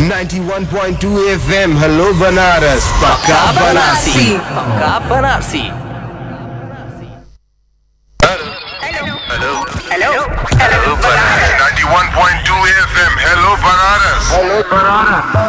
91.2 FM hello Banaras पक्का बनारसी पक्का Banarasi. Hello 91.2 FM hello Banaras.